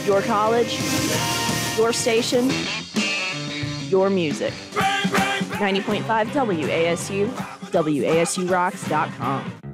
Your college, your station, your music. 90.5 WASU, WASUrocks.com.